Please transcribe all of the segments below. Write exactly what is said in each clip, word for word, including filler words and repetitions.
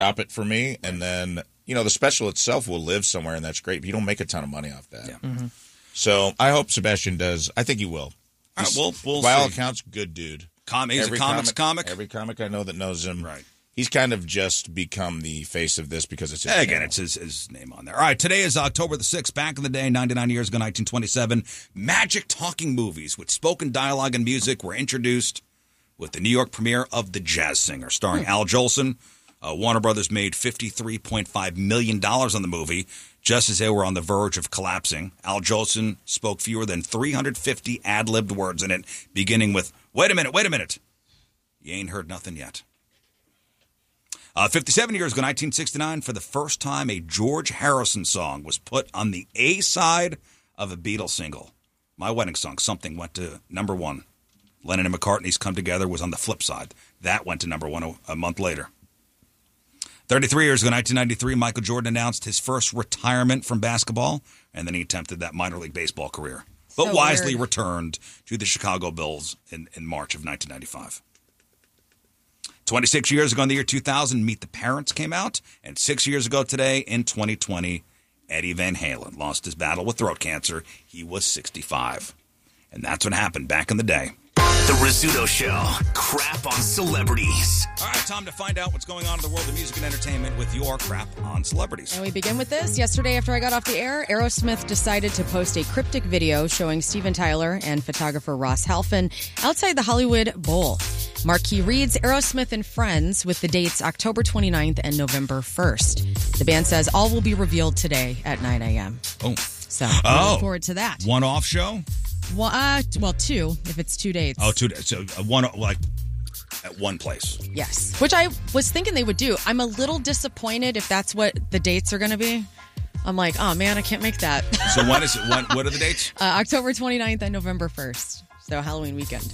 top it for me, and then you know the special itself will live somewhere, and that's great. But you don't make a ton of money off that. Yeah. Mm-hmm. So I hope Sebastian does. I think he will. All right, we'll, we'll By see. all accounts, good dude. Com- he's every a comics comic, comic. Every comic I know that knows him, right. He's kind of just become the face of this because it's his Again, channel. it's his, his name on there. All right, today is October the sixth. Back in the day, ninety-nine years ago, nineteen twenty-seven, magic talking movies with spoken dialogue and music were introduced with the New York premiere of The Jazz Singer, starring Al Jolson. Uh, Warner Brothers made fifty-three point five million dollars on the movie, just as they were on the verge of collapsing. Al Jolson spoke fewer than three hundred fifty ad-libbed words in it, beginning with, wait a minute, wait a minute. You ain't heard nothing yet. Uh, fifty-seven years ago, nineteen sixty-nine, for the first time, a George Harrison song was put on the A side of a Beatles single. My Wedding Song, Something, went to number one. Lennon and McCartney's Come Together was on the flip side. That went to number one a, a month later. thirty-three years ago, nineteen ninety-three, Michael Jordan announced his first retirement from basketball, and then he attempted that minor league baseball career, but So wisely weird. returned to the Chicago Bulls in, in March of nineteen ninety-five. twenty-six years ago in the year two thousand, Meet the Parents came out. And six years ago today, in twenty twenty, Eddie Van Halen lost his battle with throat cancer. He was sixty-five. And that's what happened back in the day. The Rizzuto Show. Crap on celebrities. All right, time to find out what's going on in the world of music and entertainment with your crap on celebrities. And we begin with this. Yesterday, after I got off the air, Aerosmith decided to post a cryptic video showing Steven Tyler and photographer Ross Halfin outside the Hollywood Bowl. Marquee reads Aerosmith and Friends with the dates October twenty-ninth and November first. The band says all will be revealed today at nine a.m. Oh. So, Oh. look forward to that. One-off show? Well, uh, well, two, if it's two dates. Oh, two. So uh, one, like, at one place. Yes. Which I was thinking they would do. I'm a little disappointed if that's what the dates are going to be. I'm like, oh, man, I can't make that. So when is it? When, what are the dates? uh, October twenty-ninth and November first. So Halloween weekend.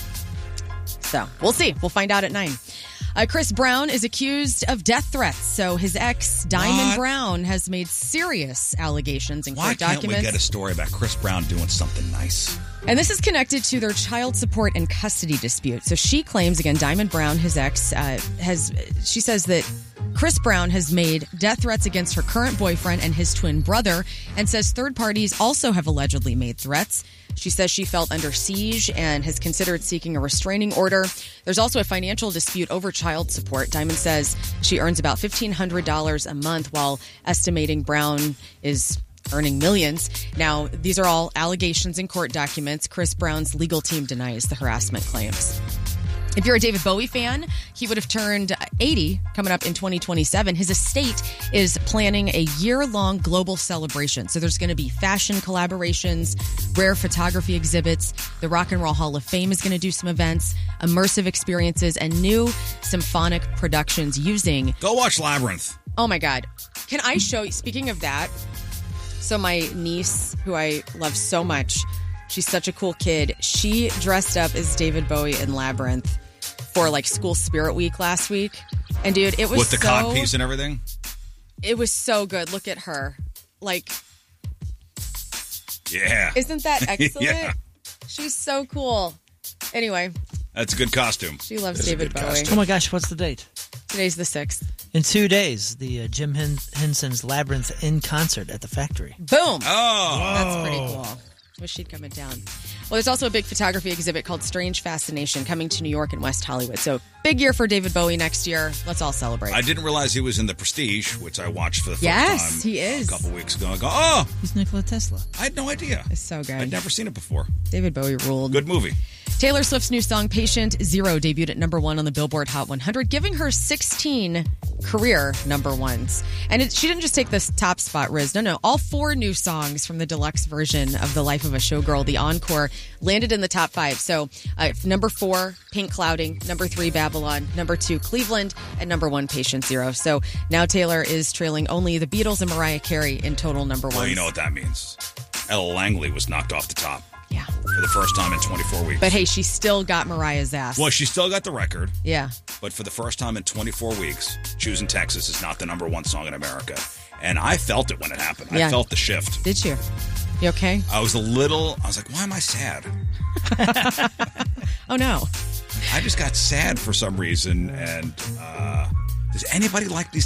So we'll see. We'll find out at nine. Uh, Chris Brown is accused of death threats. So his ex, Diamond What? Brown, has made serious allegations in Why court can't documents. we get a story about Chris Brown doing something nice? And this is connected to their child support and custody dispute. So she claims, again, Diamond Brown, his ex, uh, has, she says that Chris Brown has made death threats against her current boyfriend and his twin brother, and says third parties also have allegedly made threats. She says she felt under siege and has considered seeking a restraining order. There's also a financial dispute over child support. Diamond says she earns about fifteen hundred dollars a month, while estimating Brown is earning millions. Now, these are all allegations in court documents. Chris Brown's legal team denies the harassment claims. If you're a David Bowie fan, he would have turned eighty coming up in twenty twenty-seven. His estate is planning a year-long global celebration. So there's going to be fashion collaborations, rare photography exhibits. The Rock and Roll Hall of Fame is going to do some events, immersive experiences, and new symphonic productions using... Go watch Labyrinth. Oh, my God. Can I show you... Speaking of that, so my niece, who I love so much, she's such a cool kid. She dressed up as David Bowie in Labyrinth for like school spirit week last week. And dude, it was With the so, cod piece and everything? It was so good. Look at her. Like, Yeah. isn't that excellent? Yeah. She's so cool. Anyway, That's a good costume. she loves It's a David good Bowie. costume. Oh my gosh, what's the date? Today's the sixth. In two days, the uh, Jim Hen- Henson's Labyrinth in concert at the Factory. Boom. Oh. That's pretty cool. Wish she'd come in town. Well, there's also a big photography exhibit called Strange Fascination coming to New York and West Hollywood. So big year for David Bowie next year. Let's all celebrate. I didn't realize he was in The Prestige, which I watched for the first Yes, time he is. a couple weeks ago. I go, oh, He's Nikola Tesla. I had no idea. It's so good. I'd never seen it before. David Bowie ruled. Good movie. Taylor Swift's new song, Patient Zero, debuted at number one on the Billboard Hot one hundred, giving her sixteen career number ones. And it, she didn't just take this top spot, Riz. No, no. All four new songs from the deluxe version of The Life of a Showgirl, the encore, landed in the top five. So uh, number four, Pink Clouding. Number three, Babylon. Number two, Cleveland. And number one, Patient Zero. So now Taylor is trailing only the Beatles and Mariah Carey in total number one. Well, you know what that means. Ella Langley was knocked off the top Yeah. for the first time in twenty-four weeks. But hey, she still got Mariah's ass. Well, she still got the record, Yeah. but for the first time in twenty-four weeks, Choosing Texas is not the number one song in America. And I felt it when it happened. Yeah. I felt the shift. Did you? You okay? I was a little, I was like, why am I sad? Oh, no. I just got sad for some reason, and uh, Does anybody like these